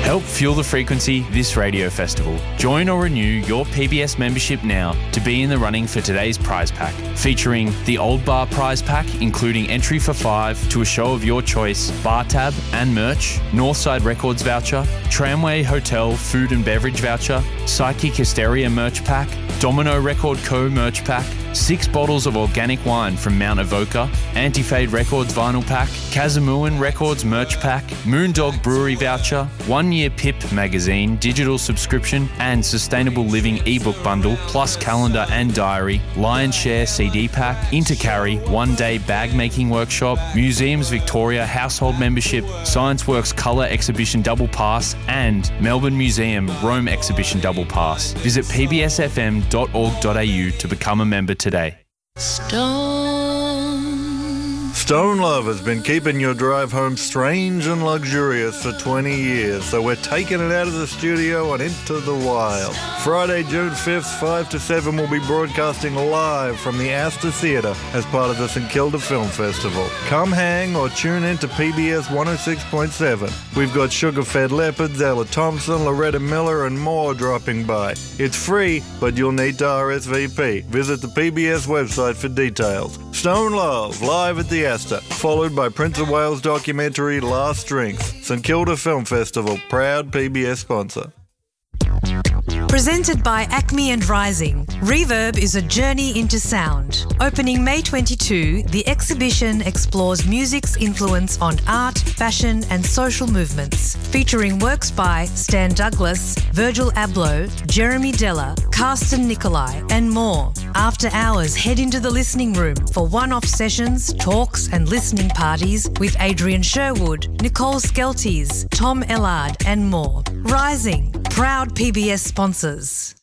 Help fuel the frequency this radio festival. Join or renew your PBS membership now to be in the running for today's prize pack, featuring the Old Bar prize pack, including entry for 5 to a show of your choice, bar tab and merch, Northside Records voucher, Tramway Hotel food and beverage voucher, Psychic Hysteria merch pack, Domino Record Co. merch pack, 6 bottles of organic wine from Mount Evoca, Anti-Fade Records vinyl pack, Kazamuan Records merch pack, Moondog Brewery voucher, 1-year PIP magazine, digital subscription and sustainable living ebook bundle, plus calendar and diary, Lion Share CD pack, Intercarry, 1-day bag making workshop, Museums Victoria household membership, Science Works Colour Exhibition double pass and Melbourne Museum Rome Exhibition double pass. Visit pbsfm.org.au to become a member today. Stone Love has been keeping your drive home strange and luxurious for 20 years, so we're taking it out of the studio and into the wild. Friday, June 5th, 5 to 7, we'll be broadcasting live from the Astor Theatre as part of the St Kilda Film Festival. Come hang or tune in to PBS 106.7. We've got Sugar Fed Leopards, Ella Thompson, Loretta Miller and more dropping by. It's free, but you'll need to RSVP. Visit the PBS website for details. Stone Love, live at the Astor, followed by Prince of Wales documentary Last Drinks. St Kilda Film Festival, proud PBS sponsor. Presented by Acme and Rising, Reverb is a journey into sound. Opening May 22, the exhibition explores music's influence on art, fashion and social movements, featuring works by Stan Douglas, Virgil Abloh, Jeremy Della, Carsten Nicolai and more. After hours, head into the listening room for one-off sessions, talks and listening parties with Adrian Sherwood, Nicole Skelties, Tom Ellard and more. Rising, proud PBS sponsors.